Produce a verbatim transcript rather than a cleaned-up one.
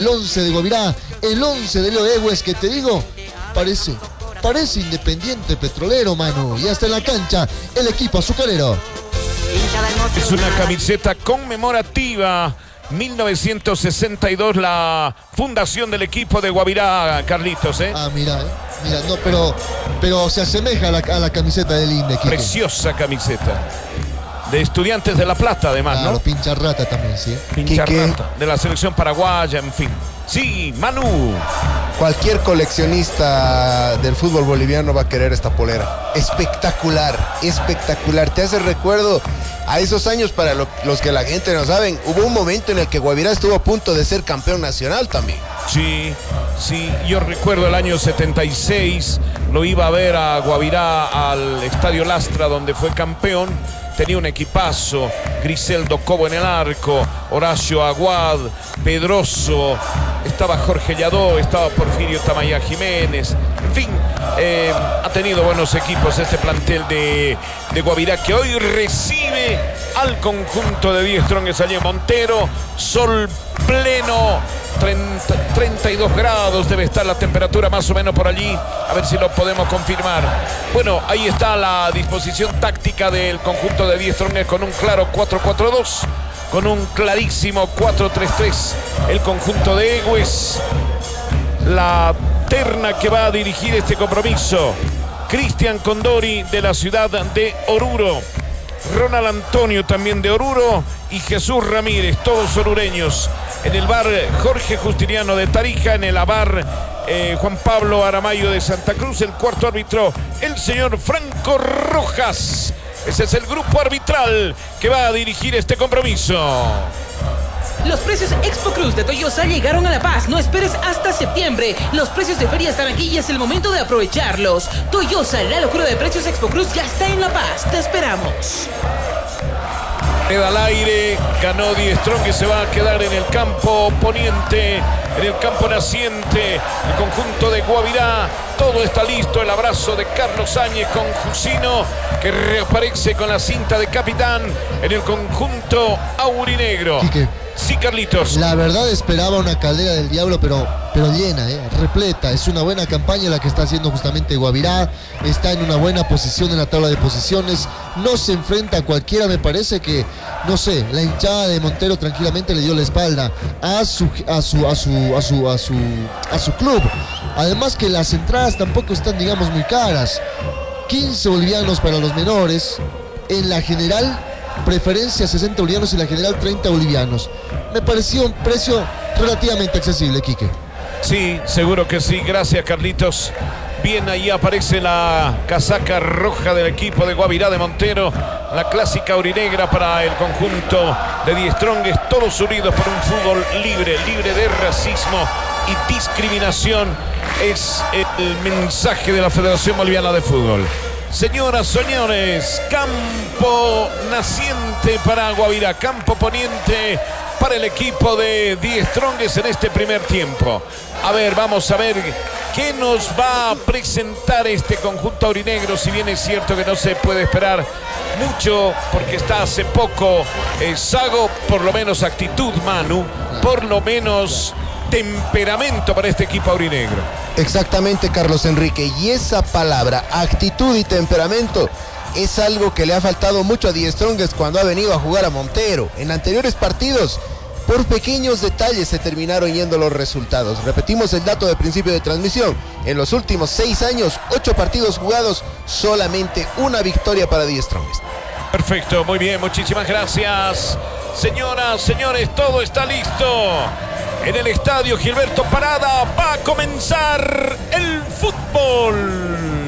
el once de Guavirá, el once de Leo Egues, que te digo, parece, parece Independiente Petrolero, mano. Y hasta en la cancha, el equipo azucarero. Es una camiseta conmemorativa. mil novecientos sesenta y dos, la fundación del equipo de Guavirá, Carlitos, ¿eh? Ah, mira, eh. Mira, no, pero, pero se asemeja a la, a la camiseta del Inde, Quique. Preciosa camiseta. De Estudiantes de La Plata, además, claro, ¿no? Pincha rata también, sí. Pincha rata. De la selección paraguaya, en fin. Sí, Manu. Cualquier coleccionista del fútbol boliviano va a querer esta polera. Espectacular, espectacular. Te hace recuerdo a esos años, para lo, los que la gente no saben. Hubo un momento en el que Guavirá estuvo a punto de ser campeón nacional también. Sí, sí, yo recuerdo el año setenta y seis, lo iba a ver a Guavirá al Estadio Lastra, donde fue campeón. Tenía un equipazo, Griseldo Cobo en el arco, Horacio Aguad, Pedroso, estaba Jorge Lladó, estaba Porfirio Tamaya Jiménez. En fin, eh, ha tenido buenos equipos este plantel de, de Guavirá, que hoy recibe al conjunto de Die Strongest allí en Montero. Sol pleno, treinta, treinta y dos grados debe estar la temperatura más o menos por allí, a ver si lo podemos confirmar. Bueno, ahí está la disposición táctica del conjunto de Die Strongest, con un claro cuatro cuatro dos, con un clarísimo cuatro tres tres el conjunto de Egues. La terna que va a dirigir este compromiso: Cristian Condori, de la ciudad de Oruro, Ronald Antonio, también de Oruro, y Jesús Ramírez, todos orureños. En el bar, Jorge Justiniano de Tarija. En el bar, eh, Juan Pablo Aramayo de Santa Cruz. El cuarto árbitro, el señor Franco Rojas. Ese es el grupo arbitral que va a dirigir este compromiso. Los precios Expo Cruz de Toyosa llegaron a La Paz. No esperes hasta septiembre. Los precios de feria están aquí y es el momento de aprovecharlos. Toyosa, la locura de precios Expo Cruz ya está en La Paz. Te esperamos. Queda al aire, ganó Die Strongest, que se va a quedar en el campo poniente, en el campo naciente, el conjunto de Guavirá. Todo está listo, el abrazo de Carlos Áñez con Jusino, que reaparece con la cinta de capitán en el conjunto aurinegro. Quique. Sí, Carlitos. La verdad esperaba una caldera del diablo, pero, pero llena, ¿eh? repleta. Es una buena campaña la que está haciendo justamente Guavirá. Está en una buena posición en la tabla de posiciones. No se enfrenta a cualquiera. Me parece que, no sé, la hinchada de Montero tranquilamente le dio la espalda a su, a su, a su, a su, a su, a su club. Además que las entradas tampoco están, digamos, muy caras. quince bolivianos para los menores. En la general, preferencia sesenta bolivianos, y la general treinta bolivianos. Me pareció un precio relativamente accesible, Quique. Sí, seguro que sí. Gracias, Carlitos. Bien, ahí aparece la casaca roja del equipo de Guavirá de Montero. La clásica aurinegra para el conjunto de Die Strongest. Todos unidos por un fútbol libre, libre de racismo y discriminación. Es el mensaje de la Federación Boliviana de Fútbol. Señoras, señores, campo naciente para Guavirá, campo poniente para el equipo de Die Strongest en este primer tiempo. A ver, vamos a ver qué nos va a presentar este conjunto aurinegro. Si bien es cierto que no se puede esperar mucho porque está hace poco eh, Sago, por lo menos actitud, Manu, por lo menos temperamento para este equipo aurinegro. Exactamente, Carlos Enrique. Y esa palabra, actitud y temperamento, es algo que le ha faltado mucho a Die Strongest cuando ha venido a jugar a Montero. En anteriores partidos, por pequeños detalles se terminaron yendo los resultados. Repetimos el dato de principio de transmisión. En los últimos seis años, ocho partidos jugados, solamente una victoria para Die Strongest. Perfecto, muy bien, muchísimas gracias. Señoras, señores, todo está listo. En el estadio Gilberto Parada va a comenzar el fútbol.